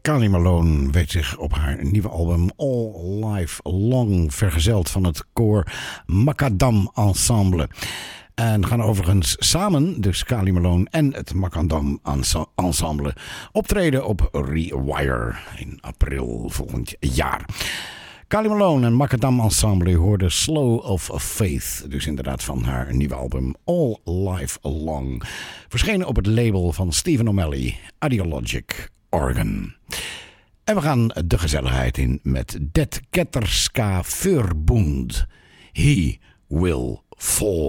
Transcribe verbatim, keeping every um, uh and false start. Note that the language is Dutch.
Kylie Malone weet zich op haar nieuwe album All Life Long vergezeld van het koor Macadam Ensemble. En gaan overigens samen, dus Kylie Malone en het Macadam Ensemble, optreden op Rewire in april volgend jaar. Kylie Malone en Macadam Ensemble hoorden Slow of Faith, dus inderdaad van haar nieuwe album All Life Long. Verschenen op het label van Stephen O'Malley, Ideologic Organ. En we gaan de gezelligheid in met Det Ketterska Förbund. He Will Fall.